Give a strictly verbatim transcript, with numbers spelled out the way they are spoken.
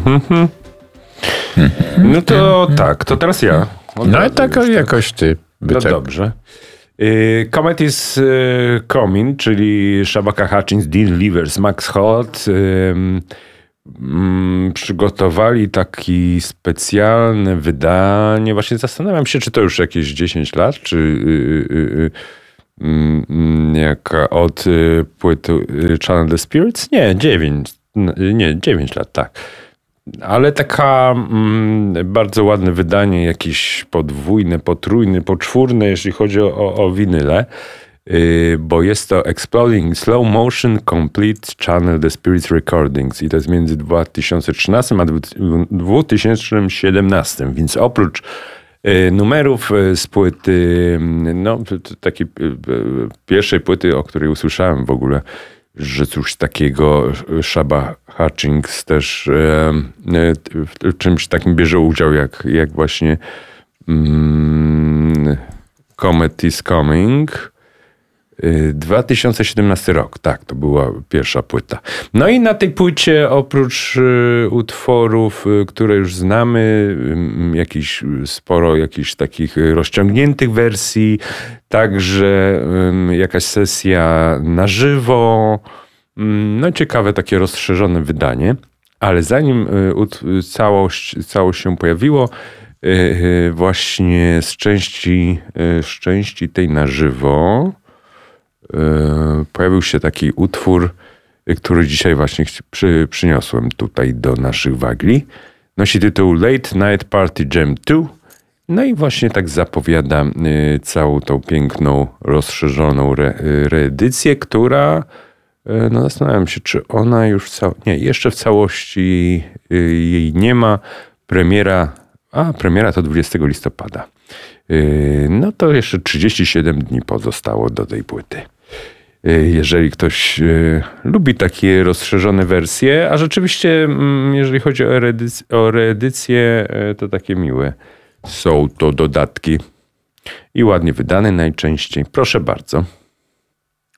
Mm-hmm. No to mm-hmm. tak, to teraz ja. No i tak jakoś ty. No tak. Dobrze. Comet is Coming, czyli Shabaka Hutchins, Dean Levers, Max Holt um, przygotowali taki specjalne wydanie. Właśnie zastanawiam się, czy to już jakieś dziesięć lat, czy y, y, y, jaka od y, płyty Channel the Spirits? Nie, dziewięć. Nie, dziewięć lat, tak. Ale taka mm, bardzo ładne wydanie, jakieś podwójne, potrójne, poczwórne, jeśli chodzi o, o winyle, yy, bo jest to Exploding Slow Motion Complete Channel The Spirits Recordings i to jest między dwa tysiące trzynastym a dwa tysiące siedemnastym, więc oprócz yy, numerów z płyty, no takiej yy, pierwszej płyty, o której usłyszałem w ogóle, że cóż takiego Shabaka Hutchins też e, w czymś takim bierze udział, jak, jak właśnie mm, Comet is Coming. dwa tysiące siedemnasty rok, tak, to była pierwsza płyta. No i na tej płycie oprócz y, utworów, y, które już znamy, y, jakiś, sporo jakichś takich rozciągniętych wersji, także y, jakaś sesja na żywo, y, no ciekawe takie rozszerzone wydanie, ale zanim y, całość, całość się pojawiło, y, y, właśnie z części, y, z części tej na żywo, pojawił się taki utwór, który dzisiaj właśnie przy, przyniosłem tutaj do naszych wagli. Nosi tytuł Late Night Party Jam dwa. No i właśnie tak zapowiada całą tą piękną, rozszerzoną re, reedycję, która, no zastanawiam się, czy ona już, cał... nie, jeszcze w całości jej nie ma. Premiera, a premiera to dwudziestego listopada. No to jeszcze trzydzieści siedem dni pozostało do tej płyty. Jeżeli ktoś lubi takie rozszerzone wersje, a rzeczywiście jeżeli chodzi o, reedyc- o reedycję, to takie miłe są to dodatki i ładnie wydane najczęściej. Proszę bardzo.